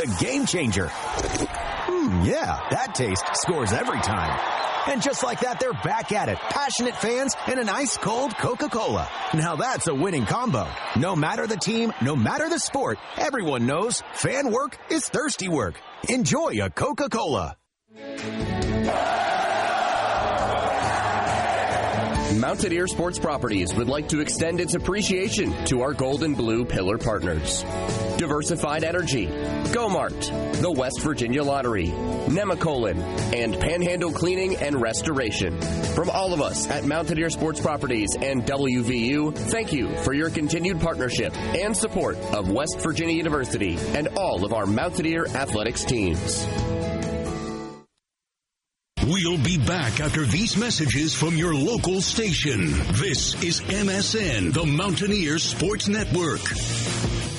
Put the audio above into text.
The game changer. Yeah, that taste scores every time. And just like that, they're back at it. Passionate fans and an ice-cold Coca-Cola. Now that's a winning combo. No matter the team, no matter the sport, everyone knows fan work is thirsty work. Enjoy a Coca-Cola. Mountaineer Sports Properties would like to extend its appreciation to our Gold and Blue Pillar partners. Diversified Energy, GoMart, the West Virginia Lottery, Nemacolin, and Panhandle Cleaning and Restoration. From all of us at Mountaineer Sports Properties and WVU, thank you for your continued partnership and support of West Virginia University and all of our Mountaineer athletics teams. We'll be back after these messages from your local station. This is MSN, the Mountaineer Sports Network.